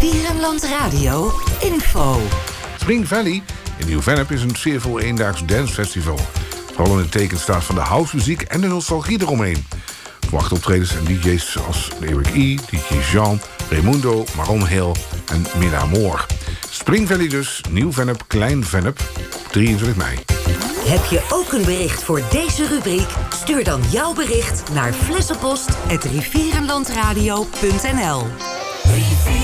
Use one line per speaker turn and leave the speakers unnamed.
Rivierenland Radio info.
Spring Valley in Nieuw-Vennep is een sfeervol eendaags dancefestival. Vooral in het teken staat van de housemuziek en de nostalgie eromheen. Verwacht optredens en DJ's als Eric E., DJ Jean, Raimundo, Maron Hill en Mina Moore. Spring Valley dus, Nieuw-Vennep, Klein-Vennep, 23 mei.
Heb je ook een bericht voor deze rubriek? Stuur dan jouw bericht naar flessenpost@rivierenlandradio.nl.